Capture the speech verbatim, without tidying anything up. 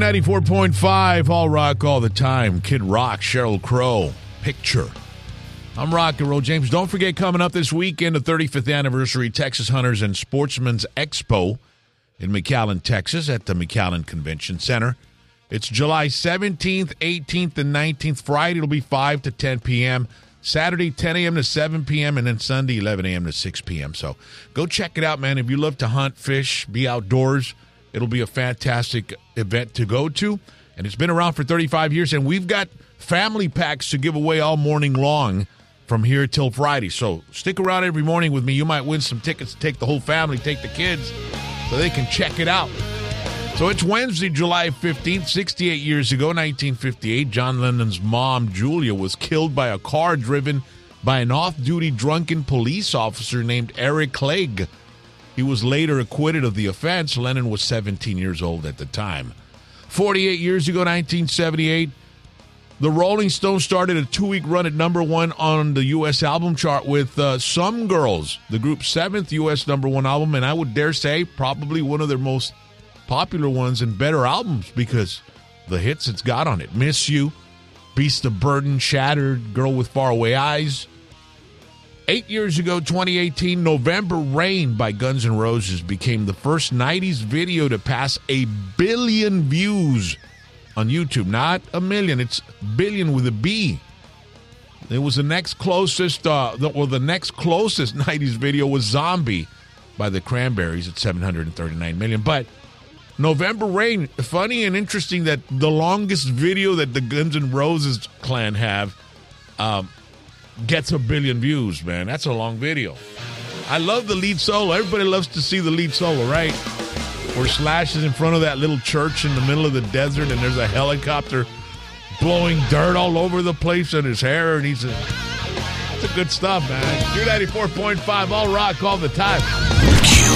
ninety-four point five, All Rock all the time. Kid Rock, Sheryl Crow, Picture. I'm Rock and Roll James. Don't forget, coming up this weekend, the thirty-fifth anniversary Texas Hunters and Sportsmen's Expo in McAllen, Texas, at the McAllen Convention Center. It's July seventeenth, eighteenth, and nineteenth. Friday, it'll be five to ten p.m. Saturday, ten a.m. to seven p.m., and then Sunday, eleven a.m. to six p.m. So go check it out, man. If you love to hunt, fish, be outdoors, it'll be a fantastic event to go to. And it's been around for thirty-five years, and we've got family packs to give away all morning long from here till Friday. So stick around every morning with me. You might win some tickets to take the whole family, take the kids, so they can check it out. So it's Wednesday, July fifteenth, sixty-eight years ago, nineteen fifty-eight. John Lennon's mom, Julia, was killed by a car driven by an off-duty drunken police officer named Eric Clegg. He was later acquitted of the offense. Lennon was seventeen years old at the time. forty-eight years ago, nineteen seventy-eight, the Rolling Stones started a two-week run at number one on the U S album chart with uh, Some Girls, the group's seventh U S number one album, and I would dare say probably one of their most popular ones and better albums because the hits it's got on it. Miss You, Beast of Burden, Shattered, Girl with Faraway Eyes. Eight years ago, twenty eighteen, November Rain by Guns N' Roses became the first nineties video to pass a billion views on YouTube. Not a million, it's billion with a B. It was the next closest, uh, the, well, the next closest nineties video was Zombie by the Cranberries at seven hundred thirty-nine million. But November Rain, funny and interesting that the longest video that the Guns N' Roses clan have um, gets a billion views, man. That's a long video. I love the lead solo. Everybody loves to see the lead solo, right? Where Slash is in front of that little church in the middle of the desert and there's a helicopter blowing dirt all over the place in his hair, and he's a, it's a good stuff, man. Q ninety-four point five, All Rock all the time. Q